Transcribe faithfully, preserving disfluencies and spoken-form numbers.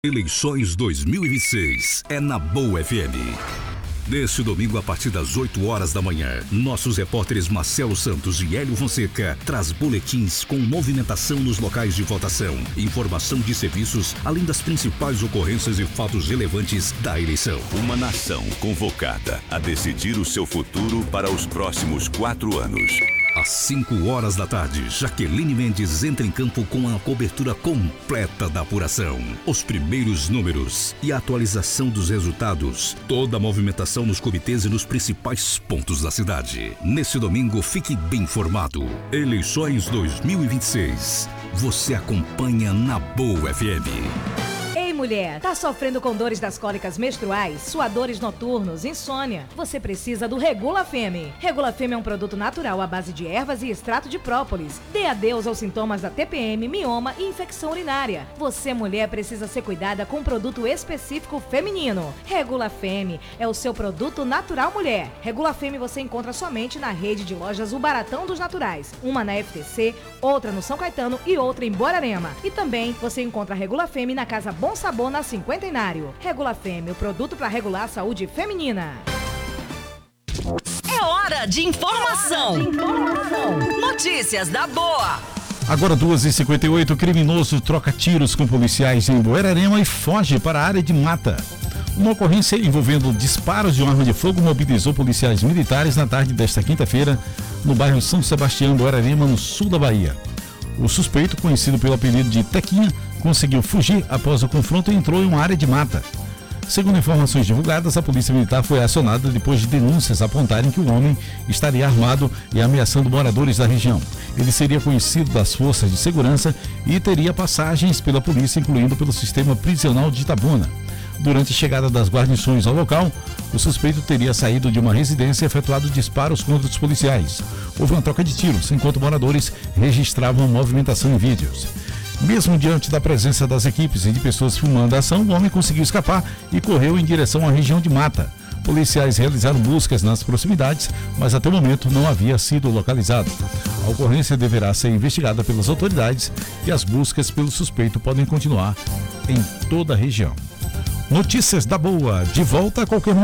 Eleições dois mil e vinte e seis é na Boa F M. Neste domingo, a partir das oito horas da manhã, nossos repórteres Marcelo Santos e Hélio Fonseca traz boletins com movimentação nos locais de votação, informação de serviços, além das principais ocorrências e fatos relevantes da eleição. Uma nação convocada a decidir o seu futuro para os próximos quatro anos. Às cinco horas da tarde, Jaqueline Mendes entra em campo com a cobertura completa da apuração. Os primeiros números e a atualização dos resultados. Toda a movimentação nos comitês e nos principais pontos da cidade. Nesse domingo, fique bem informado. Eleições dois mil e vinte e seis. Você acompanha na Boa F M. Mulher, tá sofrendo com dores das cólicas menstruais, suadores noturnos, insônia? Você precisa do Regula Femme. Regula Femme é um produto natural à base de ervas e extrato de própolis. Dê adeus aos sintomas da T P M, mioma e infecção urinária. Você, mulher, precisa ser cuidada com um produto específico feminino. Regula Femme é o seu produto natural mulher. Regula Femme você encontra somente na rede de lojas O Baratão dos Naturais. Uma na F T C, outra no São Caetano e outra em Borarema. E também você encontra Regula Femme na Casa Bom Sabor na Cinquentenário. Regula Femme, o produto para regular a saúde feminina. É hora de informação. É hora de informação. Notícias da Boa. Agora duas e cinquenta e oito, criminoso troca tiros com policiais em Borarema e foge para a área de mata. Uma ocorrência envolvendo disparos de uma arma de fogo mobilizou policiais militares na tarde desta quinta-feira no bairro São Sebastião, Borarema, no sul da Bahia. O suspeito, conhecido pelo apelido de Tequinha, conseguiu fugir após o confronto e entrou em uma área de mata. Segundo informações divulgadas, a polícia militar foi acionada depois de denúncias apontarem que o homem estaria armado e ameaçando moradores da região. Ele seria conhecido das forças de segurança e teria passagens pela polícia, incluindo pelo sistema prisional de Itabuna. Durante a chegada das guarnições ao local, o suspeito teria saído de uma residência e efetuado disparos contra os policiais. Houve uma troca de tiros, enquanto moradores registravam movimentação em vídeos. Mesmo diante da presença das equipes e de pessoas filmando a ação, o homem conseguiu escapar e correu em direção à região de mata. Policiais realizaram buscas nas proximidades, mas até o momento não havia sido localizado. A ocorrência deverá ser investigada pelas autoridades e as buscas pelo suspeito podem continuar em toda a região. Notícias da Boa, de volta a qualquer momento.